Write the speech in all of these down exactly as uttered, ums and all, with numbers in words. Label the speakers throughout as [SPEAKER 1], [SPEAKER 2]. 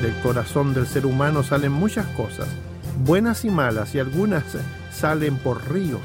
[SPEAKER 1] Del corazón del ser humano salen muchas cosas, buenas y malas, y algunas salen por ríos.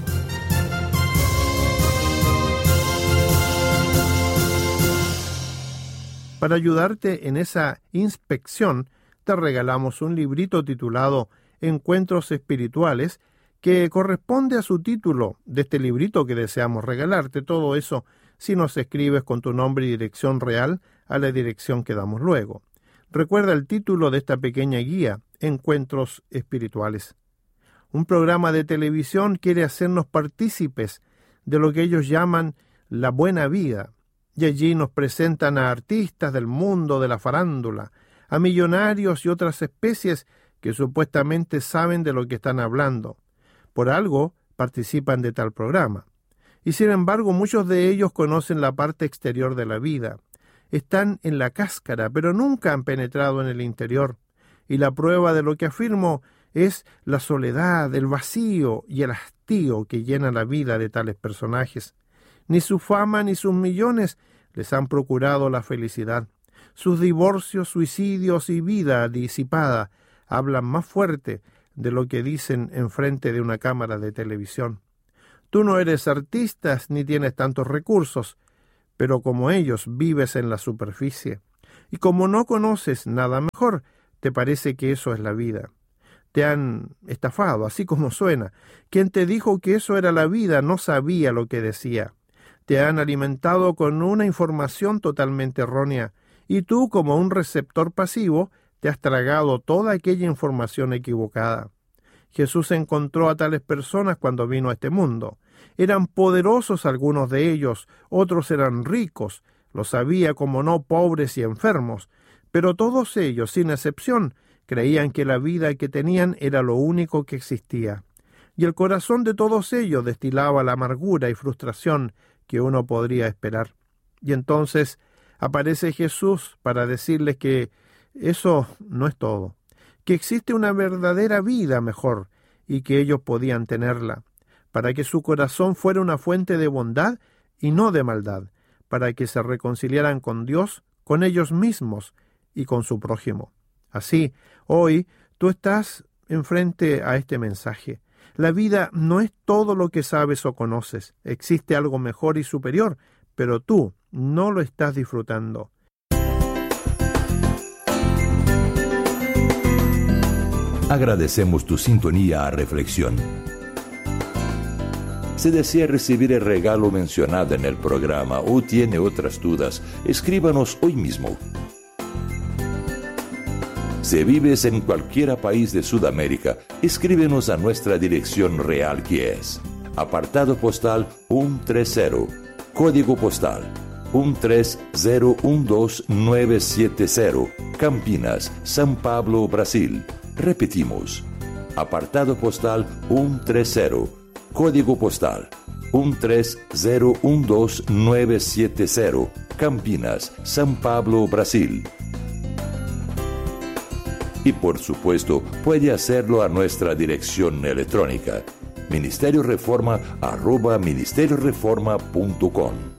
[SPEAKER 1] Para ayudarte en esa inspección, te regalamos un librito titulado Encuentros Espirituales, que corresponde a su título de este librito que deseamos regalarte. Todo eso si nos escribes con tu nombre y dirección real a la dirección que damos luego. Recuerda el título de esta pequeña guía, Encuentros Espirituales. Un programa de televisión quiere hacernos partícipes de lo que ellos llaman la buena vida, y allí nos presentan a artistas del mundo de la farándula, a millonarios y otras especies que supuestamente saben de lo que están hablando. Por algo participan de tal programa. Y sin embargo, muchos de ellos conocen la parte exterior de la vida. Están en la cáscara, pero nunca han penetrado en el interior. Y la prueba de lo que afirmo es la soledad, el vacío y el hastío que llena la vida de tales personajes. Ni su fama ni sus millones les han procurado la felicidad. Sus divorcios, suicidios y vida disipada hablan más fuerte de lo que dicen enfrente de una cámara de televisión. Tú no eres artista ni tienes tantos recursos, pero como ellos vives en la superficie. Y como no conoces nada mejor, te parece que eso es la vida. Te han estafado, así como suena. Quien te dijo que eso era la vida no sabía lo que decía. Te han alimentado con una información totalmente errónea, y tú, como un receptor pasivo, te has tragado toda aquella información equivocada. Jesús encontró a tales personas cuando vino a este mundo. Eran poderosos algunos de ellos, otros eran ricos, los había como no pobres y enfermos, pero todos ellos, sin excepción, creían que la vida que tenían era lo único que existía. Y el corazón de todos ellos destilaba la amargura y frustración que uno podría esperar. Y entonces aparece Jesús para decirles que eso no es todo, que existe una verdadera vida mejor y que ellos podían tenerla, para que su corazón fuera una fuente de bondad y no de maldad, para que se reconciliaran con Dios, con ellos mismos y con su prójimo. Así, hoy tú estás enfrente a este mensaje. La vida no es todo lo que sabes o conoces. Existe algo mejor y superior, pero tú no lo estás disfrutando.
[SPEAKER 2] Agradecemos tu sintonía a Reflexión. Si desea recibir el regalo mencionado en el programa o tiene otras dudas, escríbanos hoy mismo. Si vives en cualquier país de Sudamérica, escríbenos a nuestra dirección real, que es apartado postal ciento treinta, código postal uno tres cero uno dos nueve siete cero, Campinas, São Paulo, Brasil. Repetimos, apartado postal ciento treinta, código postal uno tres cero uno dos nueve siete cero, Campinas, São Paulo, Brasil. Y por supuesto, puede hacerlo a nuestra dirección electrónica, ministerio reforma arroba ministerio reforma punto com.